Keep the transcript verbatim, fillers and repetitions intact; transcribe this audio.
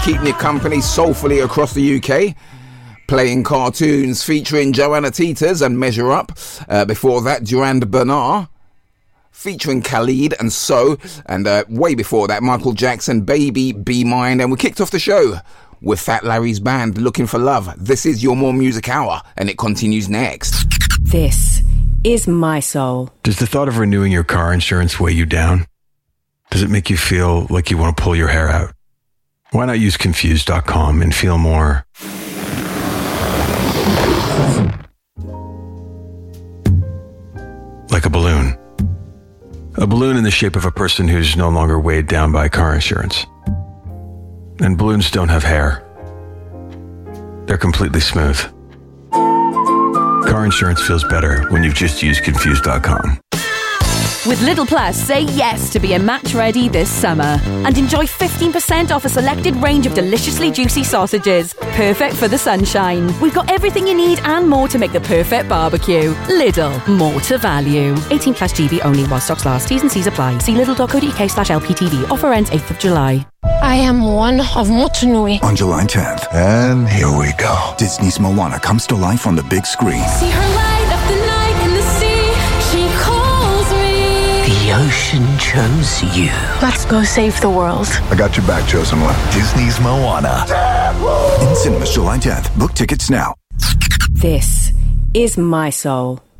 keeping you company soulfully across the U K. Playing cartoons featuring Joanna Teeters and Measure Up. Uh, before that, Durand Bernard featuring Khalid and So. And uh, way before that, Michael Jackson, Baby, Be Mine. And we kicked off the show with Fat Larry's band, Looking for Love. This is your More Music Hour, and it continues next. This is My Soul. Does the thought of renewing your car insurance weigh you down? Does it make you feel like you want to pull your hair out? Why not use Confused dot com and feel more like a balloon? A balloon in the shape of a person who's no longer weighed down by car insurance. And balloons don't have hair. They're completely smooth. Car insurance feels better when you've just used Confused dot com. With Lidl Plus, say yes to being match ready this summer and enjoy fifteen percent off a selected range of deliciously juicy sausages. Perfect for the sunshine. We've got everything you need and more to make the perfect barbecue. Lidl, more to value. eighteen plus G B only while stocks last. T's and C's apply. See lidl dot co dot uk slash L P T V. Offer ends eighth of July. I am one of Motunui. On July tenth. And here we go. Disney's Moana comes to life on the big screen. See her light up the night in the sea. She calls me. The ocean chose you. Let's go save the world. I got your back, chosen one. Disney's Moana. In cinemas July tenth. Book tickets now. This is My Soul.